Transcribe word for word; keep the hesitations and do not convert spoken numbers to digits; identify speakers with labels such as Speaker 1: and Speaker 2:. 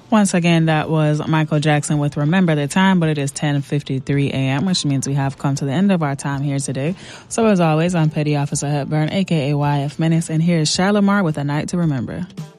Speaker 1: Once again, that was Michael Jackson with Remember the Time, but it is ten fifty-three a.m., which means we have come to the end of our time here today. So as always, I'm Petty Officer Hepburn, a k a. Y F Menace, and here's Shalimar with A Night to Remember.